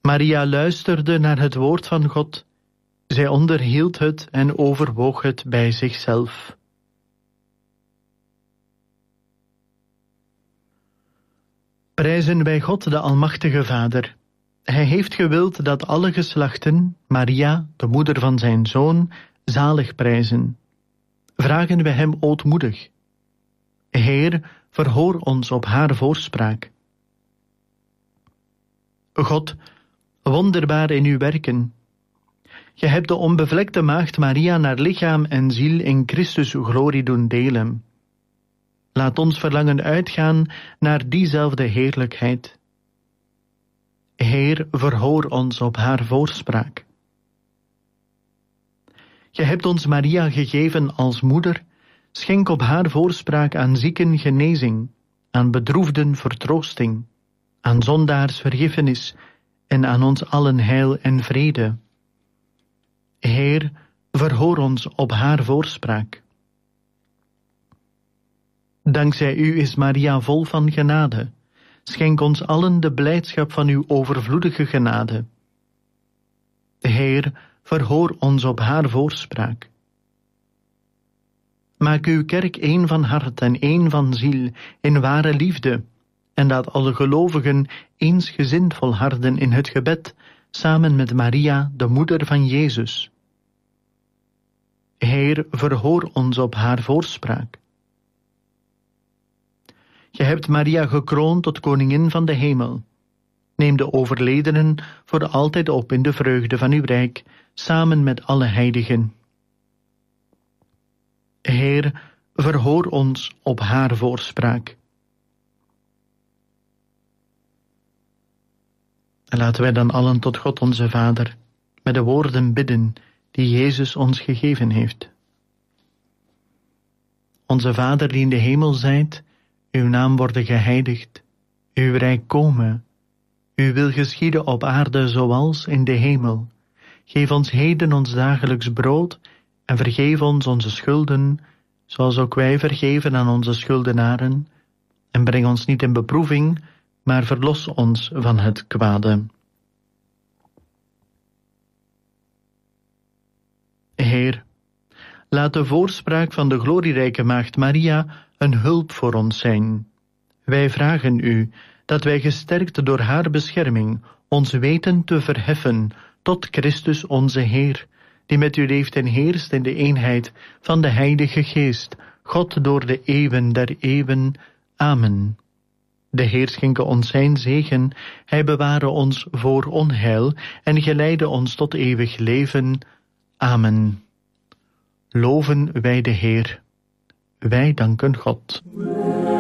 Maria luisterde naar het woord van God. Zij onderhield het en overwoog het bij zichzelf. Prijzen wij God de Almachtige Vader. Hij heeft gewild dat alle geslachten Maria, de moeder van zijn Zoon, zalig prijzen. Vragen wij hem ootmoedig. Heer, verhoor ons op haar voorspraak. God, wonderbaar in uw werken. Je hebt de onbevlekte maagd Maria naar lichaam en ziel in Christus glorie doen delen. Laat ons verlangen uitgaan naar diezelfde heerlijkheid. Heer, verhoor ons op haar voorspraak. Je hebt ons Maria gegeven als moeder, schenk op haar voorspraak aan zieken genezing, aan bedroefden vertroosting, aan zondaars vergiffenis en aan ons allen heil en vrede. Heer, verhoor ons op haar voorspraak. Dankzij u is Maria vol van genade. Schenk ons allen de blijdschap van uw overvloedige genade. Heer, verhoor ons op haar voorspraak. Maak uw kerk één van hart en één van ziel in ware liefde, en laat alle gelovigen eensgezind volharden in het gebed, samen met Maria, de moeder van Jezus. Heer, verhoor ons op haar voorspraak. Je hebt Maria gekroond tot koningin van de hemel. Neem de overledenen voor altijd op in de vreugde van uw rijk, samen met alle heiligen. Heer, verhoor ons op haar voorspraak. En laten wij dan allen tot God onze Vader met de woorden bidden die Jezus ons gegeven heeft. Onze Vader die in de hemel zijt, uw naam worden geheiligd, uw rijk komen, uw wil geschieden op aarde zoals in de hemel. Geef ons heden ons dagelijks brood en vergeef ons onze schulden, zoals ook wij vergeven aan onze schuldenaren. En breng ons niet in beproeving, maar verlos ons van het kwade. Heer, laat de voorspraak van de glorierijke maagd Maria een hulp voor ons zijn. Wij vragen u dat wij gesterkt door haar bescherming ons weten te verheffen tot Christus onze Heer, die met u leeft en heerst in de eenheid van de Heilige Geest, God door de eeuwen der eeuwen. Amen. De Heer schenke ons zijn zegen, hij beware ons voor onheil en geleide ons tot eeuwig leven. Amen. Loven wij de Heer. Wij danken God.